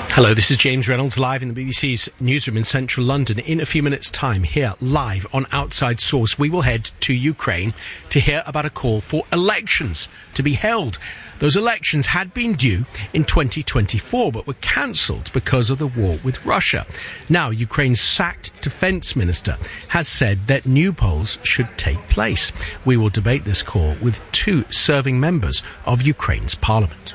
Hello, this is James Reynolds, live in the BBC's newsroom in central London. In a few minutes' time, here, live on Outside Source, we will head to Ukraine to hear about a call for elections to be held. Those elections had been due in 2024, but were cancelled because of the war with Russia. Now, Ukraine's sacked defence minister has said that new polls should take place. We will debate this call with two serving members of Ukraine's parliament.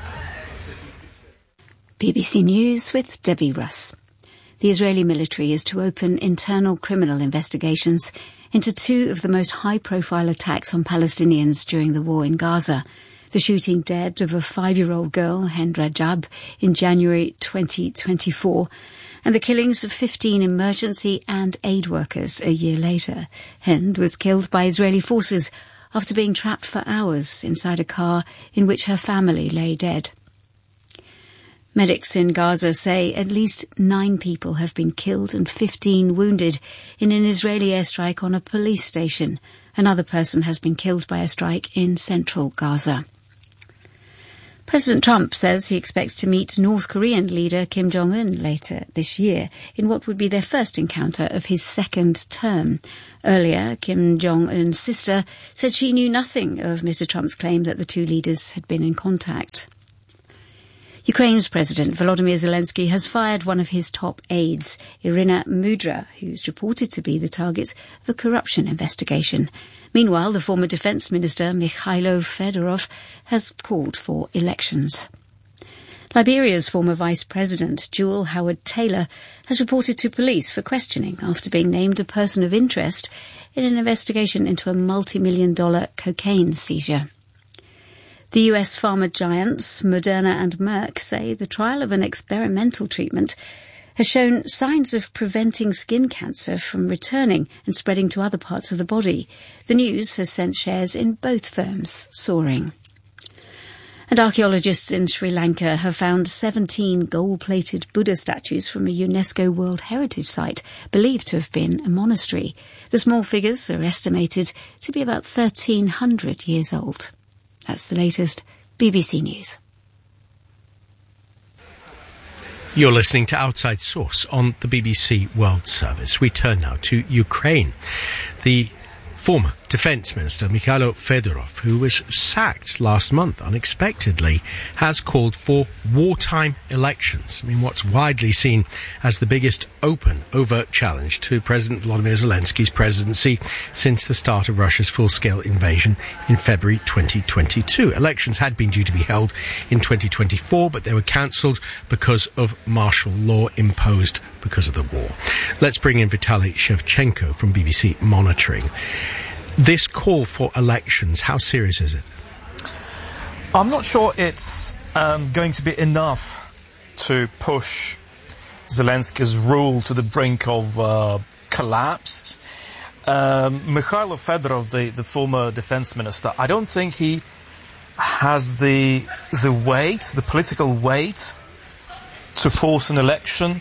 BBC News with Debbie Russ. The Israeli military is to open internal criminal investigations into two of the most high-profile attacks on Palestinians during the war in Gaza. The shooting dead of a 5-year-old girl, Hind Rajab, in January 2024, and the killings of 15 emergency and aid workers a year later. Hind was killed by Israeli forces after being trapped for hours inside a car in which her family lay dead. Medics in Gaza say at least 9 people have been killed and 15 wounded in an Israeli airstrike on a police station. Another person has been killed by a strike in central Gaza. President Trump says he expects to meet North Korean leader Kim Jong-un later this year in what would be their first encounter of his second term. Earlier, Kim Jong-un's sister said she knew nothing of Mr. Trump's claim that the two leaders had been in contact. Ukraine's President Volodymyr Zelensky has fired one of his top aides, Irina Mudra, who's reported to be the target of a corruption investigation. Meanwhile, the former defence minister, Mikhailo Fedorov, has called for elections. Liberia's former vice president, Jewel Howard-Taylor, has reported to police for questioning after being named a person of interest in an investigation into a multi-million-dollar cocaine seizure. The US pharma giants Moderna and Merck say the trial of an experimental treatment has shown signs of preventing skin cancer from returning and spreading to other parts of the body. The news has sent shares in both firms soaring. And archaeologists in Sri Lanka have found 17 gold-plated Buddha statues from a UNESCO World Heritage Site believed to have been a monastery. The small figures are estimated to be about 1,300 years old. That's the latest. BBC News. You're listening to Outside Source on the BBC World Service. We turn now to Ukraine. The former defence minister, Mikhailo Fedorov, who was sacked last month unexpectedly, has called for wartime elections. I mean, what's widely seen as the biggest open, overt challenge to President Volodymyr Zelensky's presidency since the start of Russia's full-scale invasion in February 2022. Elections had been due to be held in 2024, but they were cancelled because of martial law imposed because of the war. Let's bring in Vitaly Shevchenko from BBC Monitoring. This call for elections, how serious is it? I'm not sure it's going to be enough to push Zelensky's rule to the brink of collapse. Mikhailo Fedorov, the former defense minister, I don't think he has the weight, the political weight to force an election.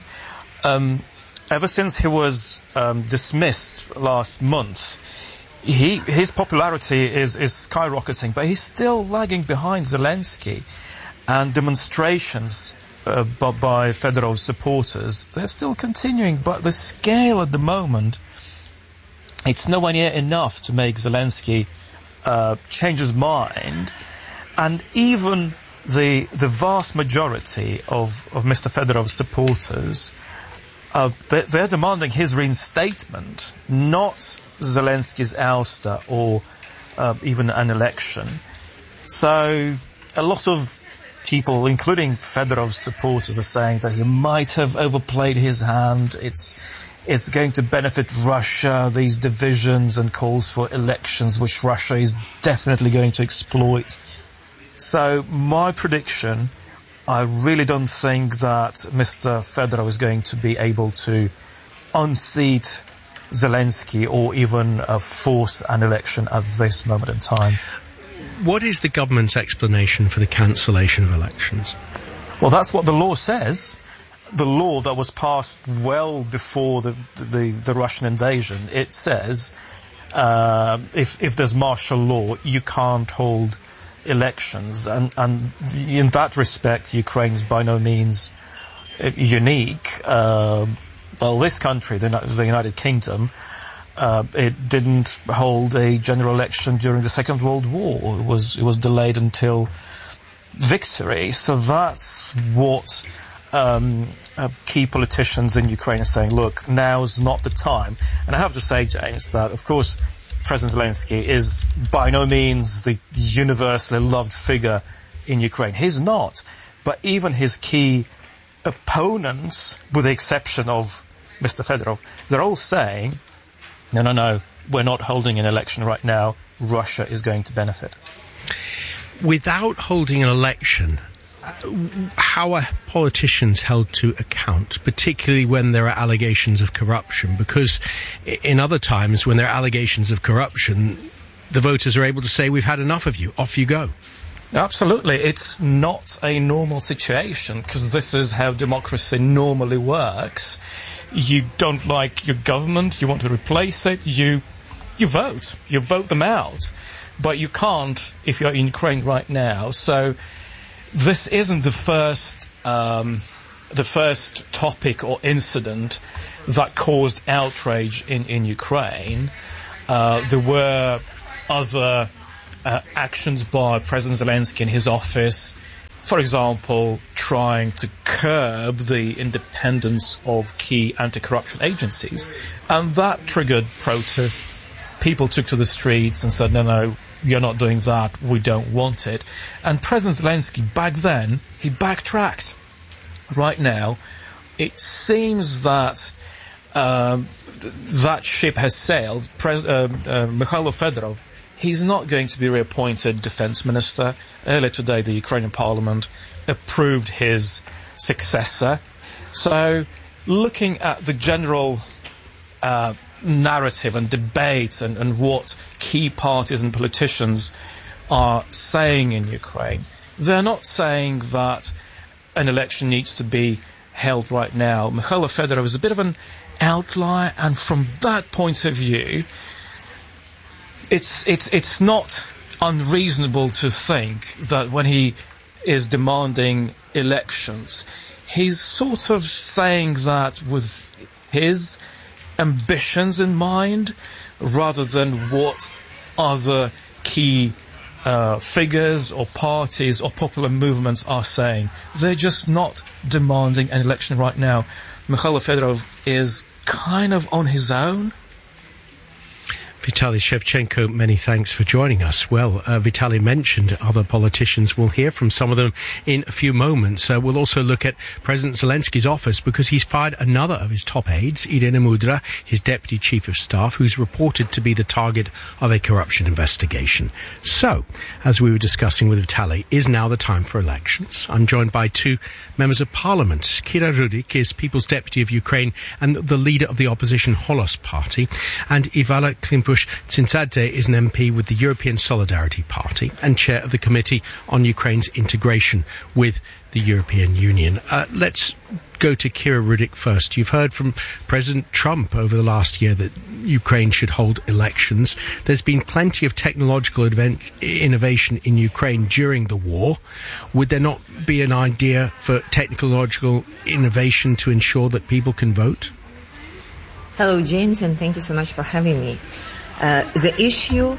Ever since he was dismissed last month, his popularity is skyrocketing, but he's still lagging behind Zelensky. And demonstrations by Fedorov's supporters, they're still continuing, but the scale at the moment, it's nowhere near enough to make Zelensky change his mind. And even the vast majority of Mr. Fedorov's supporters, they're demanding his reinstatement, not Zelensky's ouster or even an election. So a lot of people, including Fedorov's supporters, are saying that he might have overplayed his hand. It's going to benefit Russia, these divisions and calls for elections, which Russia is definitely going to exploit. So my prediction, I really don't think that Mr. Fedorov is going to be able to unseat Zelensky or even force an election at this moment in time. What is the government's explanation for the cancellation of elections? Well, that's what the law says. The law that was passed well before the Russian invasion. It says if there's martial law, you can't hold elections. And in that respect, Ukraine's by no means unique. This country, the United Kingdom, it didn't hold a general election during the Second World War. It was delayed until victory. So that's what key politicians in Ukraine are saying. Look, now's not the time. And I have to say, James, that of course President Zelensky is by no means the universally loved figure in Ukraine. He's not. But even his key opponents, with the exception of Mr. Fedorov, they're all saying, no, we're not holding an election right now. Russia is going to benefit. Without holding an election, how are politicians held to account, particularly when there are allegations of corruption? Because in other times, when there are allegations of corruption, the voters are able to say, we've had enough of you, off you go. Absolutely. It's not a normal situation, because this is how democracy normally works. You don't like your government, you want to replace it, you vote. You vote them out. But you can't if you're in Ukraine right now. So this isn't the first topic or incident that caused outrage in Ukraine. There were other actions by President Zelensky in his office, for example, trying to curb the independence of key anti-corruption agencies. And that triggered protests. People took to the streets and said, no, you're not doing that, we don't want it. And President Zelensky, back then, he backtracked. Right now, it seems that that ship has sailed. Mikhailo Fedorov, he's not going to be reappointed defense minister. Earlier today, the Ukrainian parliament approved his successor. So, looking at the general narrative and debate and what key parties and politicians are saying in Ukraine, they're not saying that an election needs to be held right now. Mikhailo Fedorov is a bit of an outlier, and from that point of view, it's not unreasonable to think that when he is demanding elections, he's sort of saying that with his ambitions in mind, rather than what other key figures or parties or popular movements are saying. They're just not demanding an election right now. Mikhailo Fedorov is kind of on his own. Vitaly Shevchenko, many thanks for joining us. Well, Vitaly mentioned other politicians. We'll hear from some of them in a few moments. We'll also look at President Zelensky's office, because he's fired another of his top aides, Irina Mudra, his deputy chief of staff, who's reported to be the target of a corruption investigation. So, as we were discussing with Vitaly, is now the time for elections? I'm joined by two members of parliament. Kira Rudik is People's Deputy of Ukraine and the leader of the opposition Holos Party, and Ivala Klimpush-Tsindzadze is an MP with the European Solidarity Party and chair of the Committee on Ukraine's integration with the European Union. Let's go to Kira Rudik first. You've heard from President Trump over the last year that Ukraine should hold elections. There's been plenty of technological innovation in Ukraine during the war. Would there not be an idea for technological innovation to ensure that people can vote? Hello, James, and thank you so much for having me. The issue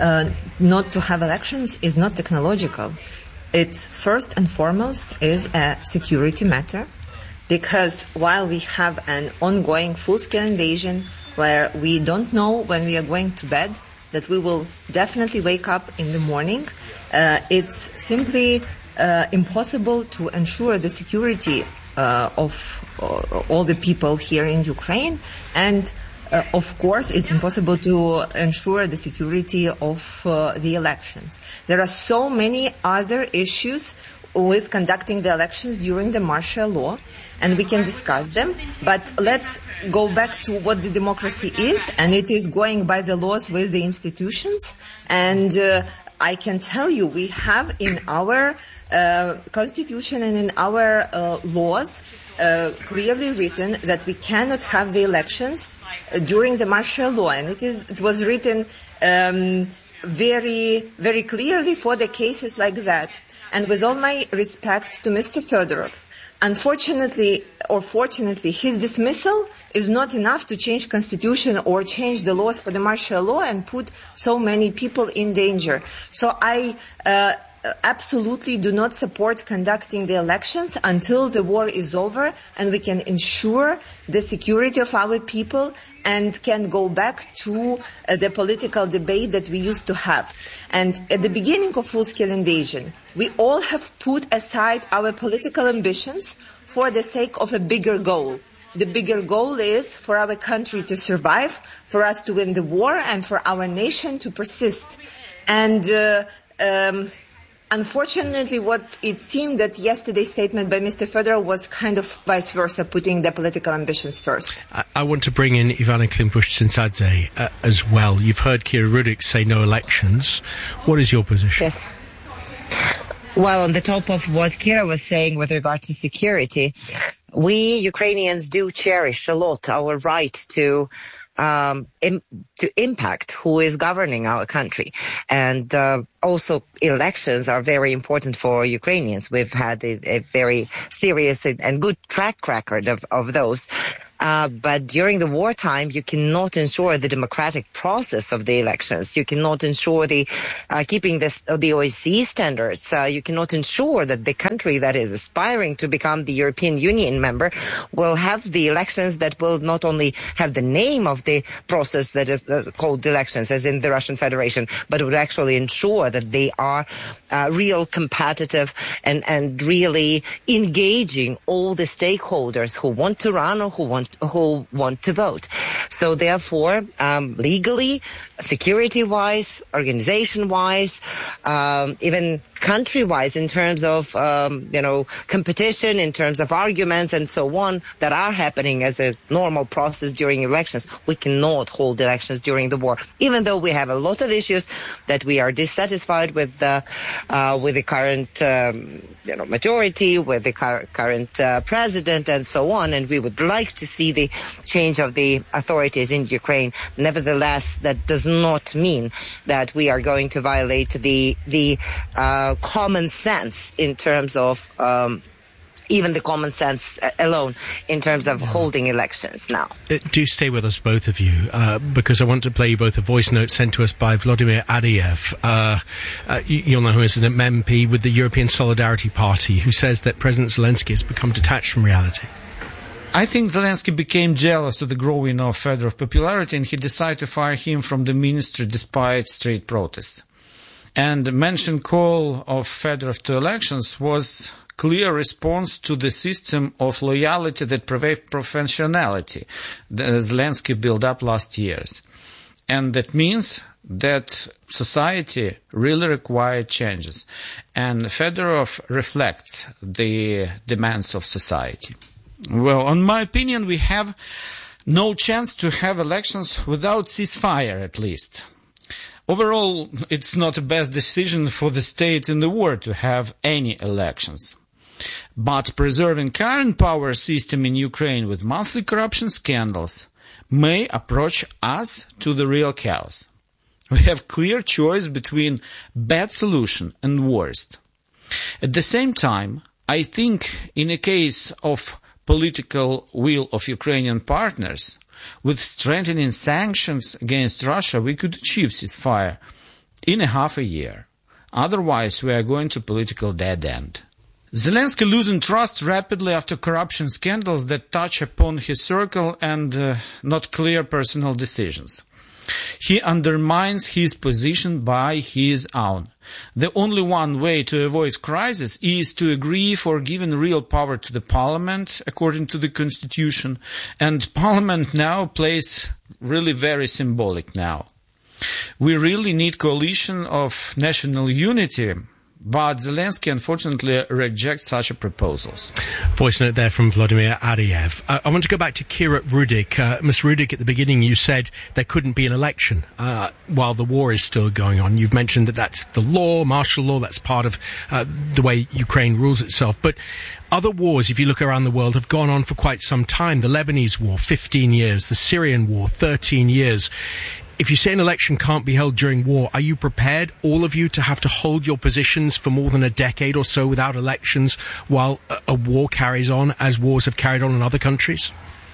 not to have elections is not technological. It's first and foremost is a security matter, because while we have an ongoing full-scale invasion where we don't know when we are going to bed, that we will definitely wake up in the morning, it's simply impossible to ensure the security of all the people here in Ukraine, and of course it's impossible to ensure the security of the elections. There are so many other issues with conducting the elections during the martial law, and we can discuss them, but let's go back to what the democracy is, and it is going by the laws with the institutions. And I can tell you, we have in our constitution and in our laws clearly written that we cannot have the elections during the martial law, and it was written very, very clearly for the cases like that. And with all my respect to Mr. Fedorov, unfortunately or fortunately, his dismissal is not enough to change constitution or change the laws for the martial law and put so many people in danger. So I absolutely do not support conducting the elections until the war is over and we can ensure the security of our people and can go back to the political debate that we used to have. And at the beginning of full-scale invasion, we all have put aside our political ambitions for the sake of a bigger goal. The bigger goal is for our country to survive, for us to win the war, and for our nation to persist. And unfortunately, what it seemed that yesterday's statement by Mr. Fedorov was kind of vice versa, putting the political ambitions first. I want to bring in Ivana Klimpush-Tsintsadze as well. You've heard Kira Rudik say no elections. What is your position? Yes. Well, on the top of what Kira was saying with regard to security, we Ukrainians do cherish a lot our right to impact who is governing our country. And also elections are very important for Ukrainians. We've had a very serious and good track record of those. But during the wartime, you cannot ensure the democratic process of the elections. You cannot ensure the keeping the OSCE standards. You cannot ensure that the country that is aspiring to become the European Union member will have the elections that will not only have the name of the process that is called elections, as in the Russian Federation, but would actually ensure that they are real competitive and really engaging all the stakeholders who want to run or who want to vote. So therefore, legally, security-wise, organization-wise, even country-wise, in terms of, competition, in terms of arguments and so on, that are happening as a normal process during elections, we cannot hold elections during the war. Even though we have a lot of issues that we are dissatisfied with the current, majority, with the current president and so on, and we would like to see the change of the authorities in Ukraine. Nevertheless, that does not mean that we are going to violate the common sense in terms of even the common sense alone in terms of holding elections now. Do stay with us, both of you, because I want to play you both a voice note sent to us by Vladimir Adiev. You'll know him as an MP with the European Solidarity Party, who says that President Zelensky has become detached from reality. I think Zelensky became jealous of the growing of Fedorov popularity, and he decided to fire him from the ministry despite street protests. And the mentioned call of Fedorov to elections was clear response to the system of loyalty that pervades professionality that Zelensky built up last years. And that means that society really required changes. And Fedorov reflects the demands of society. Well, in my opinion, we have no chance to have elections without ceasefire, at least. Overall, it's not the best decision for the state in the war to have any elections. But preserving current power system in Ukraine with monthly corruption scandals may approach us to the real chaos. We have clear choice between bad solution and worst. At the same time, I think in a case of political will of Ukrainian partners, with strengthening sanctions against Russia, we could achieve ceasefire in a half a year. Otherwise, we are going to political dead end. Zelensky losing trust rapidly after corruption scandals that touch upon his circle and not clear personal decisions. He undermines his position by his own. The only one way to avoid crisis is to agree for giving real power to the parliament according to the constitution, and parliament now plays really very symbolic now. We really need coalition of national unity, but Zelensky unfortunately rejects such proposals. Voice note there from Vladimir Adiev. I want to go back to Kira Rudik. Ms. Rudik, at the beginning you said there couldn't be an election while the war is still going on. You've mentioned that that's the law, martial law, that's part of the way Ukraine rules itself. But other wars, if you look around the world, have gone on for quite some time. The Lebanese war, 15 years. The Syrian war, 13 years. if you say an election can't be held during war, are you prepared, all of you, to have to hold your positions for more than a decade or so without elections while a war carries on, as wars have carried on in other countries?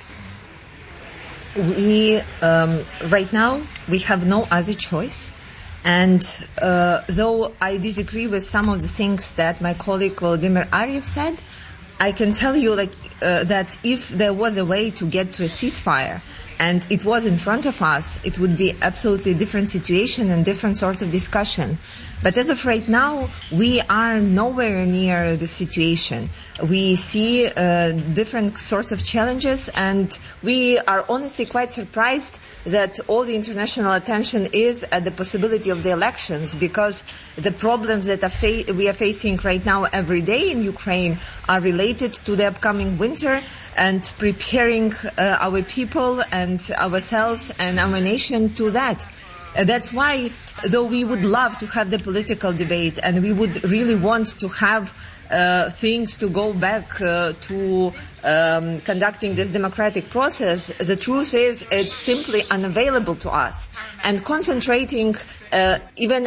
We, right now, we have no other choice. And though I disagree with some of the things that my colleague Volodymyr Ariev said, I can tell you that if there was a way to get to a ceasefire and it was in front of us, it would be absolutely different situation and different sort of discussion. But as of right now, we are nowhere near the situation. We see different sorts of challenges, and we are honestly quite surprised that all the international attention is at the possibility of the elections, because the problems that we are facing right now every day in Ukraine are related to the upcoming winter and preparing our people and ourselves and our nation to that. That's why, though we would love to have the political debate and we would really want to have things to go back to conducting this democratic process, the truth is it's simply unavailable to us. And concentrating even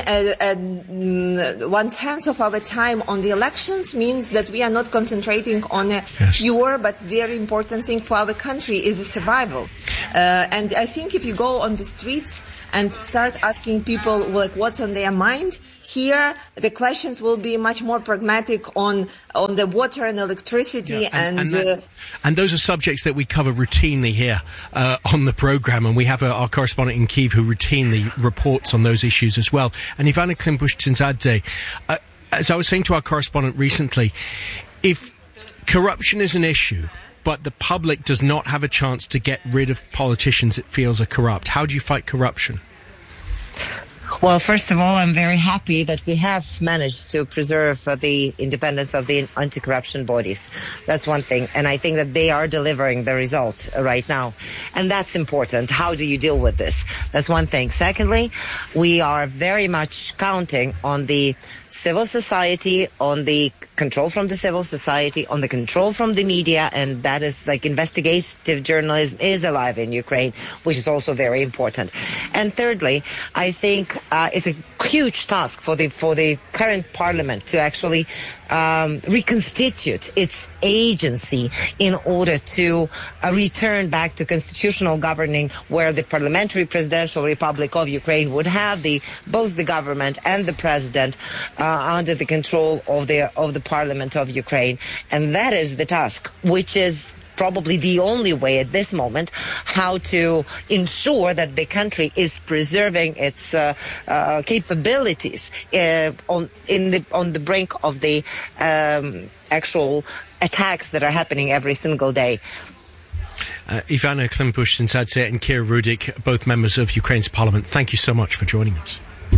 1/10 of our time on the elections means that we are not concentrating on a pure but very important thing for our country, is a survival. And I think if you go on the streets and start asking people what's on their mind, here the questions will be much more pragmatic on the water and electricity and those are subjects that we cover routinely here on the programme, and we have our correspondent in Kyiv who routinely reports on those issues as well. And Ivana Klimbush-Tsindzadze, as I was saying to our correspondent recently, if corruption is an issue but the public does not have a chance to get rid of politicians it feels are corrupt, how do you fight corruption? Well, first of all, I'm very happy that we have managed to preserve the independence of the anti-corruption bodies. That's one thing. And I think that they are delivering the result right now. And that's important. How do you deal with this? That's one thing. Secondly, we are very much counting on the civil society, on the control from the civil society, on the control from the media, and that is investigative journalism is alive in Ukraine, which is also very important. And thirdly, I think it's a huge task for the current parliament to actually reconstitute its agency in order to return back to constitutional governing, where the parliamentary presidential republic of Ukraine would have both the government and the president under the control of the parliament of Ukraine. And that is the task, which is probably the only way at this moment how to ensure that the country is preserving its capabilities on the brink of the actual attacks that are happening every single day. Ivana Klimbush-Tsindzadze and Kira Rudik, both members of Ukraine's parliament, thank you so much for joining us.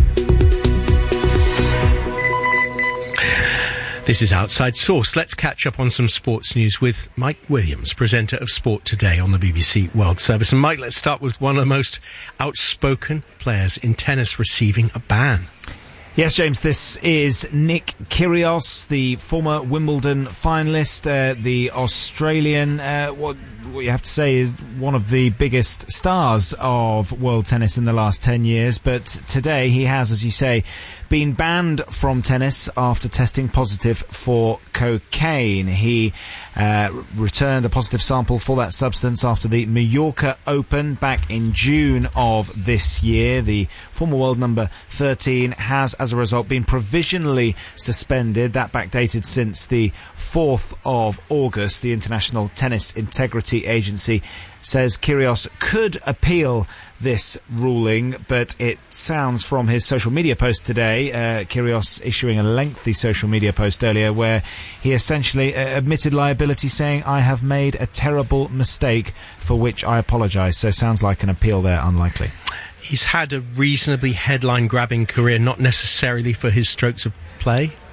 This is Outside Source. Let's catch up on some sports news with Mike Williams, presenter of Sport Today on the BBC World Service. And Mike, let's start with one of the most outspoken players in tennis receiving a ban. Yes, James, this is Nick Kyrgios, the former Wimbledon finalist, the Australian, what you have to say is one of the biggest stars of world tennis in the last 10 years. But today he has, as you say, been banned from tennis after testing positive for cocaine. He returned a positive sample for that substance after the Mallorca Open back in June of this year. The former world number 13 has, as a result, been provisionally suspended. That backdated since the 4th of August. The International Tennis Integrity Agency says Kyrgios could appeal this ruling, but it sounds from his social media post today, Kyrgios issuing a lengthy social media post earlier where he essentially admitted liability, saying, "I have made a terrible mistake for which I apologise." So sounds like an appeal there unlikely. He's had a reasonably headline-grabbing career, not necessarily for his strokes of play.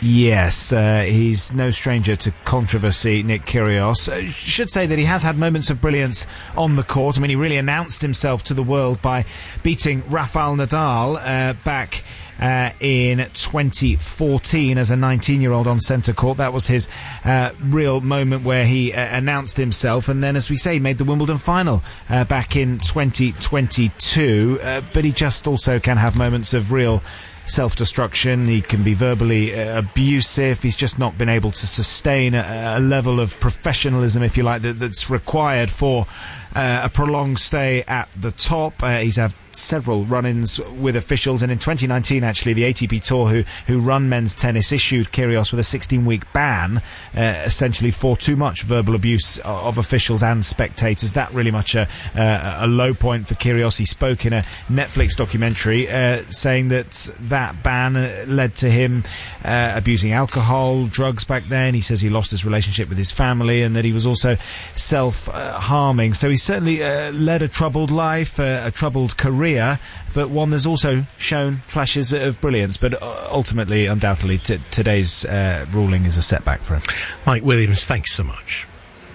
Yes, he's no stranger to controversy, Nick Kyrgios. Should say that he has had moments of brilliance on the court. I mean, he really announced himself to the world by beating Rafael Nadal back in 2014 as a 19-year-old on centre court. That was his real moment where he announced himself, and then, as we say, made the Wimbledon final back in 2022. But he just also can have moments of real self-destruction. He can be verbally abusive. He's just not been able to sustain a level of professionalism, if you like, that's required for a prolonged stay at the top. He's had several run-ins with officials, and in 2019 actually the ATP Tour who run men's tennis issued Kyrgios with a 16-week ban essentially for too much verbal abuse of officials and spectators. That really much a low point for Kyrgios. He spoke in a Netflix documentary saying that ban led to him abusing alcohol, drugs back then. He says he lost his relationship with his family and that he was also self-harming. So he certainly led a troubled life, a troubled career, but one that's also shown flashes of brilliance. But ultimately, undoubtedly, today's ruling is a setback for him. Mike Williams, thanks so much.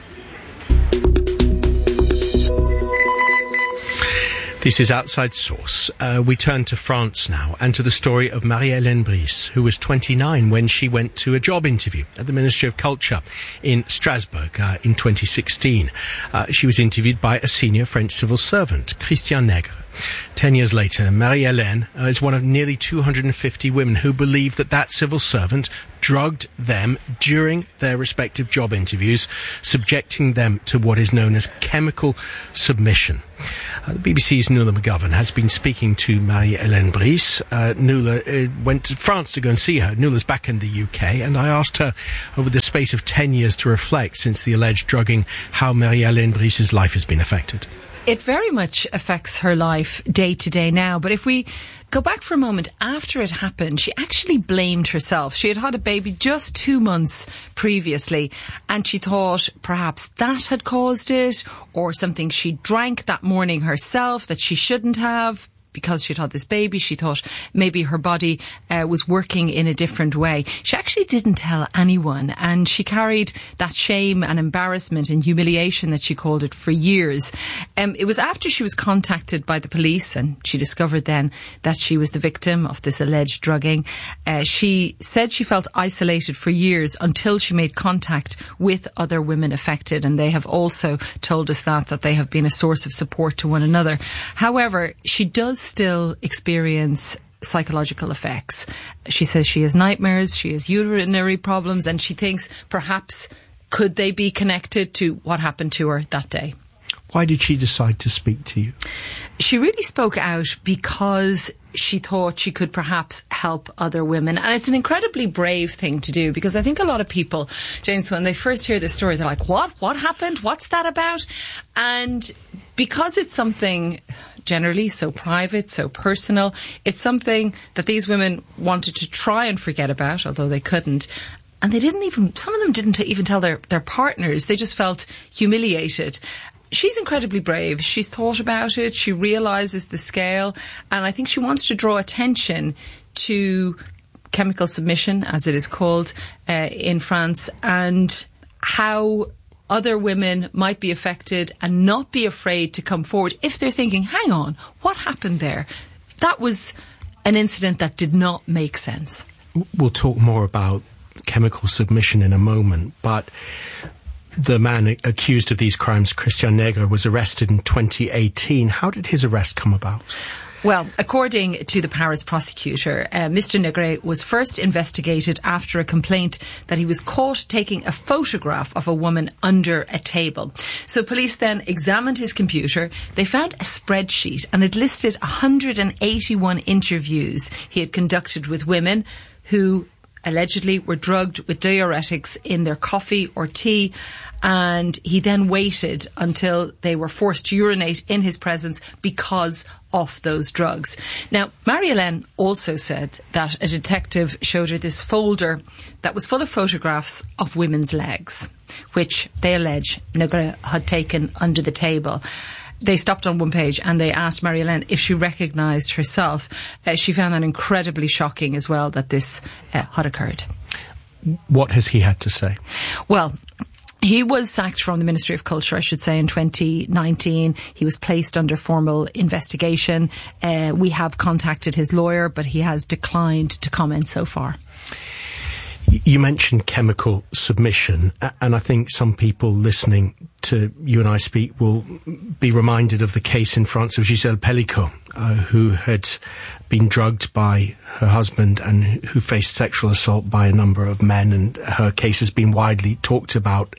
This is Outside Source. We turn to France now and to the story of Marie-Hélène Brice, who was 29 when she went to a job interview at the Ministry of Culture in Strasbourg in 2016. She was interviewed by a senior French civil servant, Christian Negre. 10 years later, Marie-Hélène is one of nearly 250 women who believe that civil servant drugged them during their respective job interviews, subjecting them to what is known as chemical submission. The BBC's Nuala McGovern has been speaking to Marie-Hélène Brice. Nuala went to France to go and see her. Nuala's back in the UK, and I asked her over the space of 10 years to reflect since the alleged drugging how Marie-Hélène Brice's life has been affected. It very much affects her life day to day now. But if we go back for a moment, after it happened, she actually blamed herself. She had a baby just 2 months previously, and she thought perhaps that had caused it, or something she drank that morning herself that she shouldn't have. Because she'd had this baby, she thought maybe her body was working in a different way. She actually didn't tell anyone, and she carried that shame and embarrassment and humiliation, that she called it, for years. It was after she was contacted by the police and she discovered then that she was the victim of this alleged drugging. She said she felt isolated for years until she made contact with other women affected, and they have also told us that they have been a source of support to one another. However, she does still experience psychological effects. She says she has nightmares, she has urinary problems, and she thinks perhaps could they be connected to what happened to her that day. Why did she decide to speak to you? She really spoke out because she thought she could perhaps help other women. And it's an incredibly brave thing to do, because I think a lot of people, James, when they first hear this story, they're like, what happened? What's that about? And because it's something generally so private, so personal, it's something that these women wanted to try and forget about, although they couldn't. And some of them didn't even tell their partners. They just felt humiliated. She's incredibly brave. She's thought about it. She realises the scale. And I think she wants to draw attention to chemical submission, as it is called in France, and how other women might be affected, and not be afraid to come forward if they're thinking, hang on, what happened there? That was an incident that did not make sense. We'll talk more about chemical submission in a moment, but the man accused of these crimes, Christian Negre, was arrested in 2018. How did his arrest come about? Well, according to the Paris prosecutor, Mr. Negre was first investigated after a complaint that he was caught taking a photograph of a woman under a table. So police then examined his computer. They found a spreadsheet, and it listed 181 interviews he had conducted with women who allegedly were drugged with diuretics in their coffee or tea, and he then waited until they were forced to urinate in his presence because of those drugs. Now, Marie-Hélène also said that a detective showed her this folder that was full of photographs of women's legs, which they allege Negre had taken under the table. They stopped on one page and they asked Marie-Hélène if she recognised herself. She found that incredibly shocking as well, that this had occurred. What has he had to say? Well, he was sacked from the Ministry of Culture, I should say, in 2019. He was placed under formal investigation. We have contacted his lawyer, but he has declined to comment so far. You mentioned chemical submission, and I think some people listening to you and I speak will be reminded of the case in France of Gisèle Pellicot, who had been drugged by her husband and who faced sexual assault by a number of men, and her case has been widely talked about.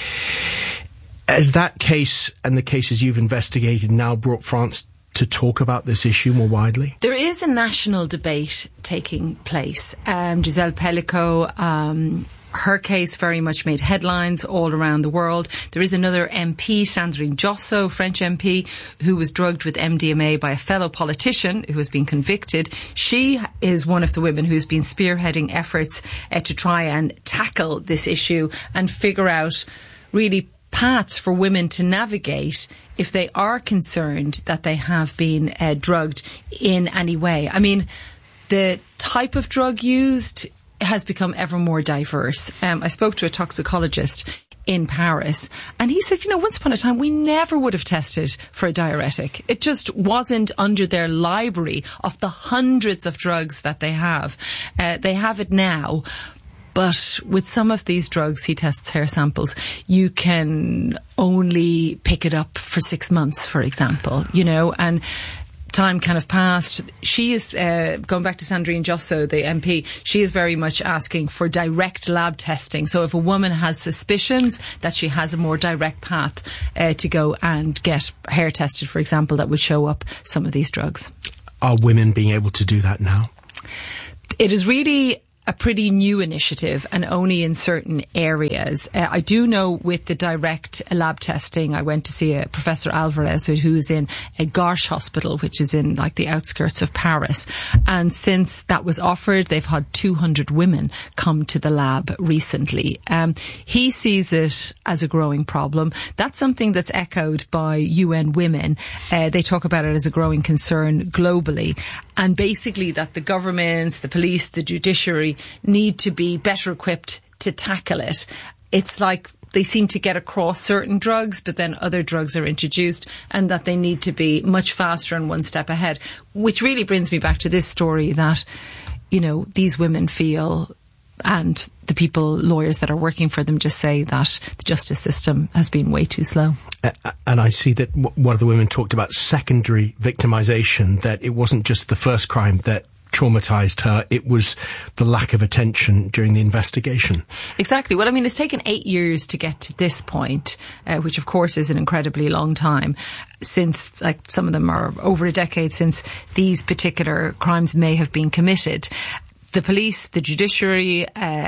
Has that case and the cases you've investigated now brought France to talk about this issue more widely? There is a national debate taking place. Gisèle Pellicot, her case very much made headlines all around the world. There is another MP, Sandrine Josso, French MP, who was drugged with MDMA by a fellow politician who has been convicted. She is one of the women who's been spearheading efforts to try and tackle this issue and figure out really paths for women to navigate if they are concerned that they have been drugged in any way. I mean, the type of drug used has become ever more diverse. I spoke to a toxicologist in Paris, and he said, once upon a time we never would have tested for a diuretic. It just wasn't under their library of the hundreds of drugs that they have. They have it now. But with some of these drugs, he tests hair samples, you can only pick it up for 6 months, for example, and time kind of passed. She is, going back to Sandrine Josso, the MP, she is very much asking for direct lab testing. So if a woman has suspicions, that she has a more direct path to go and get hair tested, for example, that would show up some of these drugs. Are women being able to do that now? It is really a pretty new initiative, and only in certain areas. I do know with the direct lab testing, I went to see a Professor Alvarez, who is in a Garches hospital, which is in the outskirts of Paris. And since that was offered, they've had 200 women come to the lab recently. He sees it as a growing problem. That's something that's echoed by UN Women. They talk about it as a growing concern globally. And basically that the governments, the police, the judiciary need to be better equipped to tackle it. It's like they seem to get across certain drugs, but then other drugs are introduced, and that they need to be much faster and one step ahead. Which really brings me back to this story that, these women feel, and the lawyers that are working for them just say that the justice system has been way too slow. And I see that one of the women talked about secondary victimization, that it wasn't just the first crime that traumatized her, it was the lack of attention during the investigation. Exactly. Well, I mean, it's taken 8 years to get to this point, which of course is an incredibly long time, since some of them are over a decade since these particular crimes may have been committed. The police, the judiciary,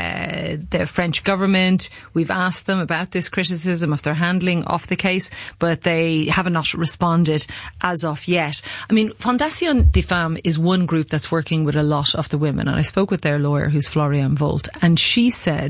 the French government, we've asked them about this criticism of their handling of the case, but they have not responded as of yet. I mean, Fondation des Femmes is one group that's working with a lot of the women, and I spoke with their lawyer, who's Florian Volt, and she said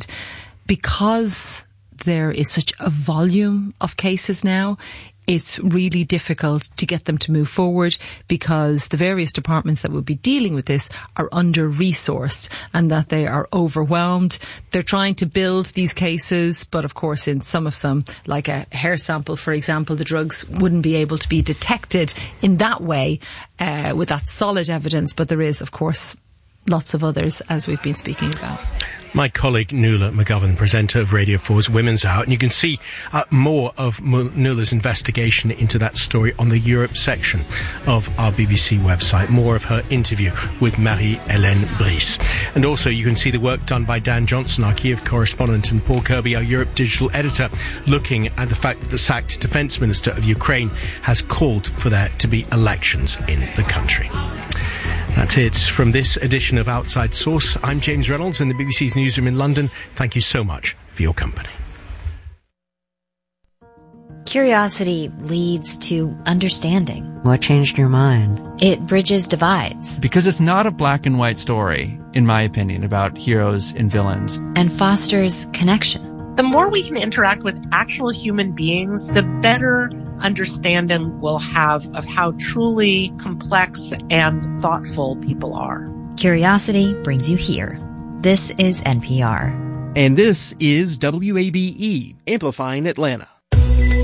because there is such a volume of cases now, it's really difficult to get them to move forward, because the various departments that will be dealing with this are under-resourced and that they are overwhelmed. They're trying to build these cases, but of course in some of them, like a hair sample, for example, the drugs wouldn't be able to be detected in that way with that solid evidence. But there is, of course, lots of others, as we've been speaking about. My colleague Nuala McGovern, presenter of Radio 4's Women's Hour, and you can see more of Nuala's investigation into that story on the Europe section of our BBC website, more of her interview with Marie-Hélène Brice. And also you can see the work done by Dan Johnson, our Kiev correspondent, and Paul Kirby, our Europe digital editor, looking at the fact that the sacked Defence Minister of Ukraine has called for there to be elections in the country. That's it from this edition of Outside Source. I'm James Reynolds in the BBC's newsroom in London. Thank you so much for your company. Curiosity leads to understanding. What changed your mind? It bridges divides. Because it's not a black and white story, in my opinion, about heroes and villains. And fosters connection. The more we can interact with actual human beings, the better understanding we'll have of how truly complex and thoughtful people are. Curiosity brings you here. This is NPR. And this is WABE, amplifying Atlanta.